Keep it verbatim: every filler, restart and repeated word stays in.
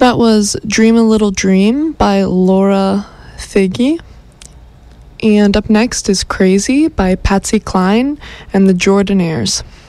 That was Dream a Little Dream by Laura Figge. And up next is Crazy by Patsy Cline and the Jordanaires.